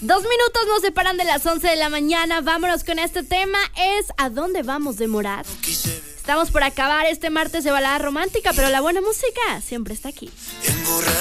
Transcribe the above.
2 minutos nos separan de las 11 de la mañana. Vámonos con este tema. Es ¿a dónde vamos de Morat? Estamos por acabar este martes de balada romántica, pero la buena música siempre está aquí.